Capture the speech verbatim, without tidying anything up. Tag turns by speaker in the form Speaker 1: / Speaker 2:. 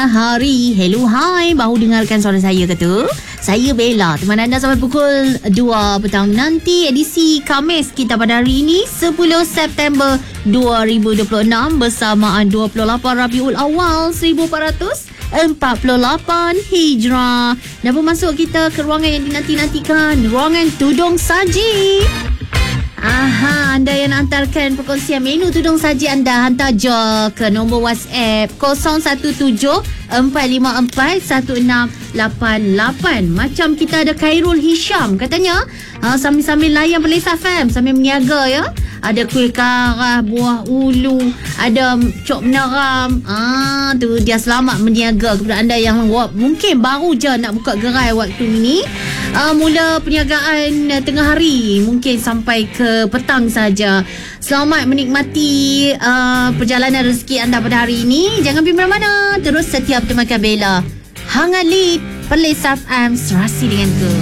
Speaker 1: Hari, hello, hai. Baru dengarkan suara saya ke tu? Saya Bella, teman anda sampai pukul dua petang nanti. Edisi Khamis kita pada hari ini sepuluh September dua ribu dua puluh enam bersamaan dua puluh lapan Rabiul Awal seribu empat ratus empat puluh lapan Hijrah. Dan pun masuk kita ke ruangan yang dinanti-nantikan, ruangan Tudung Saji. Aha, anda yang nak hantarkan perkongsian menu tudung saji anda, hantar je ke nombor WhatsApp kosong satu tujuh empat lima empat satu enam lapan lapan. Macam kita ada Khairul Hisham katanya, ha, sambil-sambil layan Perlis F M, sambil meniaga ya. Ada kuih karah, buah ulu, ada cok meneram. Ah, tu dia selamat meniaga kepada anda yang mungkin baru je nak buka gerai waktu ini. Uh, mula perniagaan uh, tengah hari mungkin sampai ke petang saja. Selamat menikmati uh, perjalanan rezeki anda pada hari ini. Jangan pergi mana-mana, terus setia bertemankan Bella. Hangat Lead Perlis F M, serasi dengan ku.